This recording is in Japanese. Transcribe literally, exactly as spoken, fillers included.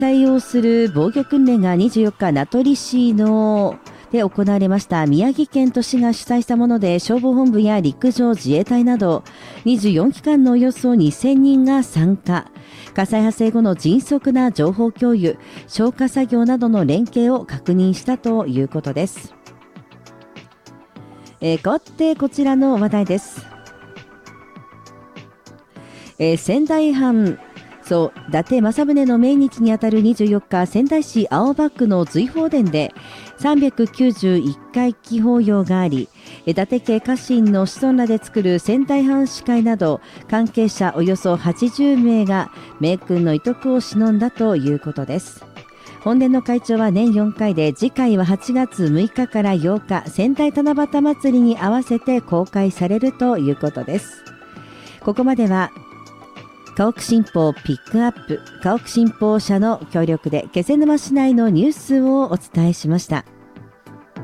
対応する防御訓練がにじゅうよっか名取市ので行われました。宮城県と市が主催したもので、消防本部や陸上自衛隊などにじゅうよん機関のおよそにせんにんが参加。火災発生後の迅速な情報共有、消火作業などの連携を確認したということです。えー、変わってこちらの話題です。えー、仙台藩そう伊達政宗の命日にあたるにじゅうよっか、仙台市青葉区の瑞鳳殿でさんびゃくきゅうじゅういっかい忌法要があり、伊達家家臣の子孫らで作る仙台藩士会など関係者およそはちじゅうめいが名君の遺徳を偲んだということです。本殿の会長は年よんかいで、次回ははちがつむいかからようか、仙台七夕祭りに合わせて公開されるということです。ここまでは家屋新報ピックアップ、家屋新報社の協力で気仙沼市内のニュースをお伝えしました。